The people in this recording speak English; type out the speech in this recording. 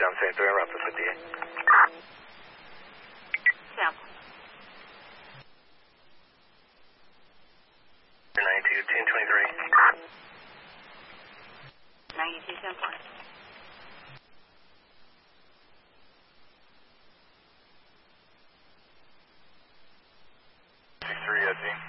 touchdown St. 3 on Rapid 58. Sample. 92, 1023. 92, sample. 63, Team.